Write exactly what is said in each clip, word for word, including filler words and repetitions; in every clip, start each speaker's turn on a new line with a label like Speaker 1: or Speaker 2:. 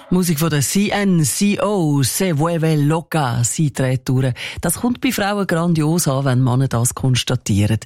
Speaker 1: Musik von der C N C O, Se Vuelve Loca, sie dreht durch. Das kommt bei Frauen grandios an, wenn Männer das konstatieren.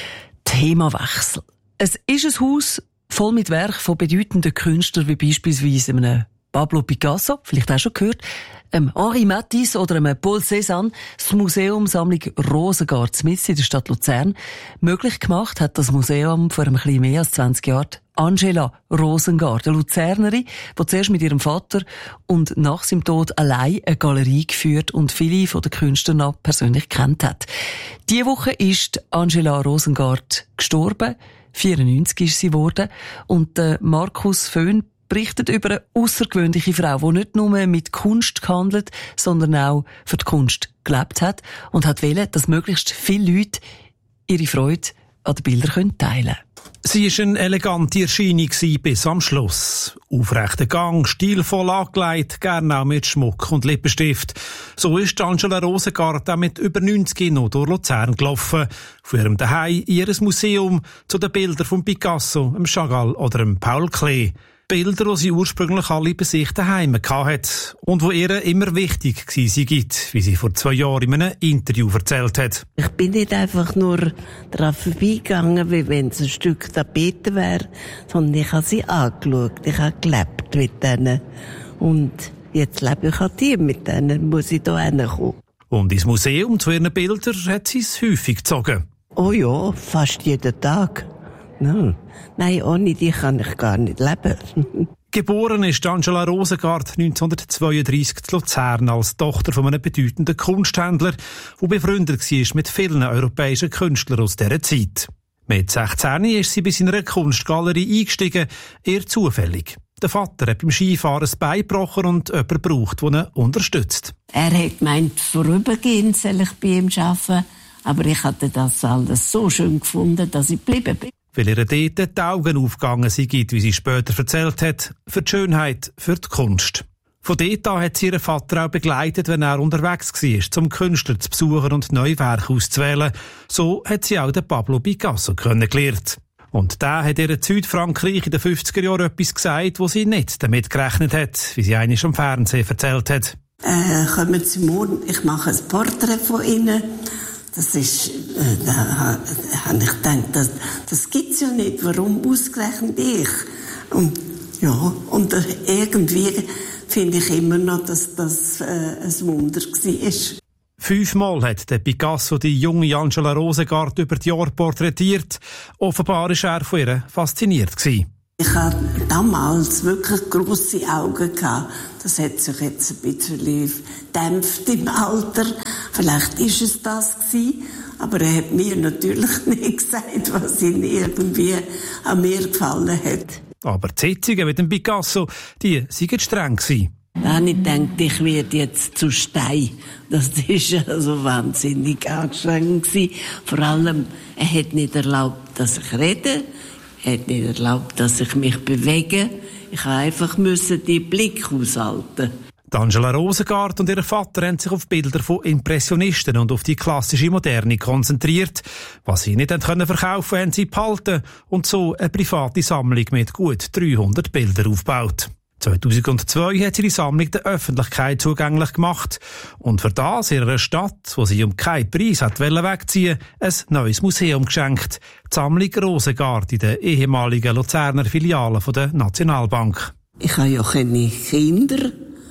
Speaker 1: Themawechsel. Es ist ein Haus voll mit Werken von bedeutenden Künstlern, wie beispielsweise einem Pablo Picasso, vielleicht auch schon gehört, ähm, Henri Matisse oder einem Paul Cézanne. Das Museumsammlung Rosengart mitten in der Stadt Luzern möglich gemacht hat das Museum vor ein bisschen mehr als zwanzig Jahren Angela Rosengart, eine Luzernerin, die zuerst mit ihrem Vater und nach seinem Tod allein eine Galerie geführt und viele von den Künstlern auch persönlich kennt hat. Diese Woche ist Angela Rosengart gestorben. vierundneunzig ist sie geworden. Und äh, Markus Föhn berichtet über eine außergewöhnliche Frau, die nicht nur mit Kunst gehandelt, sondern auch für die Kunst gelebt hat und hat wollen, dass möglichst viele Leute ihre Freude an den Bildern teilen können.
Speaker 2: Sie war eine elegante Erscheinung bis am Schluss. Aufrechter Gang, stilvoll angelegt, gerne auch mit Schmuck und Lippenstift. So ist Angela Rosengart auch mit über neunzig noch durch Luzern gelaufen. Von ihrem Zuhause in ihr Museum zu den Bildern von Picasso, dem Chagall oder dem Paul Klee. Bilder, die sie ursprünglich alle bei sich daheim hatte und die ihr immer wichtig waren, wie sie vor zwei Jahren in einem Interview erzählt hat.
Speaker 3: Ich bin nicht einfach nur daran vorbeigegangen, wie wenn es ein Stück Tapete wäre, sondern ich habe sie angeschaut, ich habe gelebt mit denen. Und jetzt lebe ich an die, mit denen muss ich hier hinkommen.
Speaker 2: Und ins Museum zu ihren Bildern hat sie es häufig gezogen.
Speaker 3: Oh ja, fast jeden Tag. No. Nein, ohne die kann ich gar nicht leben.
Speaker 2: Geboren ist Angela Rosengart neunzehnhundertzweiunddreissig in Luzern als Tochter von einem bedeutenden Kunsthändler, der befreundet war mit vielen europäischen Künstlern aus dieser Zeit. Mit sechzehn ist sie bei seiner Kunstgalerie eingestiegen, eher zufällig. Der Vater hat beim Skifahren das Bein gebrochen und jemanden braucht, der ihn unterstützt.
Speaker 3: Er hat gemeint, vorübergehend soll ich bei ihm arbeiten, aber ich hatte das alles so schön gefunden, dass ich geblieben bin.
Speaker 2: Weil ihr dort die Augen aufgegangen sind, wie sie später erzählt hat, für die Schönheit, für die Kunst. Von dort an hat sie ihren Vater auch begleitet, wenn er unterwegs war, um Künstler zu besuchen und neue Werke auszuwählen. So hat sie auch den Pablo Picasso kennengelernt. Und der hat ihr in Südfrankreich in den fünfziger Jahren etwas gesagt, wo sie nicht damit gerechnet hat, wie sie einmal am Fernsehen erzählt hat.
Speaker 3: Äh, kommen Sie morgen, ich mache ein Porträt von Ihnen. Das ist, äh, da habe ich gedacht, das, das gibt's ja nicht. Warum ausgerechnet ich? Und, ja, und äh, irgendwie finde ich immer noch, dass das äh, ein Wunder war.
Speaker 2: Fünfmal hat der Picasso die junge Angela Rosengart über die Jahre porträtiert. Offenbar war er von ihr fasziniert gewesen.
Speaker 3: Ich hatte damals wirklich grosse Augen gehabt. Das hat sich jetzt ein bisschen gedämpft im Alter. Vielleicht war es das gewesen. Aber er hat mir natürlich nicht gesagt, was ihm irgendwie an mir gefallen hat.
Speaker 2: Aber die Sitzungen mit dem Picasso, die waren streng gewesen.
Speaker 3: Da habe ich gedacht, ich werde jetzt zu Stein. Das war also wahnsinnig anstrengend gewesen. Vor allem, er hat nicht erlaubt, dass ich rede. Er hat nicht erlaubt, dass ich mich bewege. Ich musste einfach den Blick aushalten.
Speaker 2: Angela Rosengart und ihr Vater haben sich auf Bilder von Impressionisten und auf die klassische Moderne konzentriert. Was sie nicht verkaufen konnten, haben sie behalten und so eine private Sammlung mit gut dreihundert Bildern aufgebaut. zweitausendzwei hat sie die Sammlung der Öffentlichkeit zugänglich gemacht und für das in einer Stadt, wo sie um keinen Preis hat wegziehen, ein neues Museum geschenkt. Die Sammlung Rosengart in der ehemaligen Luzerner Filiale der Nationalbank.
Speaker 3: Ich habe ja keine Kinder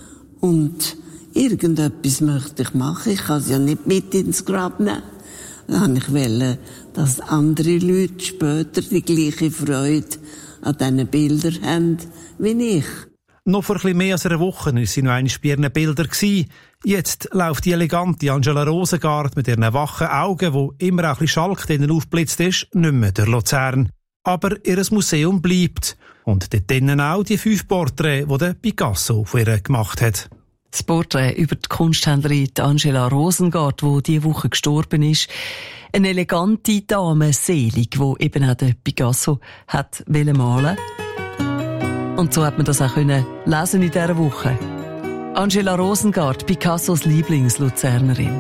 Speaker 3: und irgendetwas möchte ich machen. Ich kann es ja nicht mit ins Grab nehmen. Dann wollte ich, dass andere Leute später die gleiche Freude an diesen Bildern haben wie ich.
Speaker 2: Noch vor ein bisschen mehr als einer Woche war sie noch einmal bei ihren Bildern. Jetzt läuft die elegante Angela Rosengart mit ihren wachen Augen, wo immer auch ein bisschen Schalk drinnen aufgeblitzt ist, nicht mehr durch Luzern. Aber ihr Museum bleibt. Und dort drinnen auch die fünf Porträts, die der Picasso von ihr gemacht hat.
Speaker 1: Das Porträt über die Kunsthändlerin Angela Rosengart, die diese Woche gestorben ist. Eine elegante Dame, selig, die eben auch der Picasso hat malen wollen. Und so hat man das auch können lesen in dieser Woche. Angela Rosengart, Picassos Lieblingsluzernerin.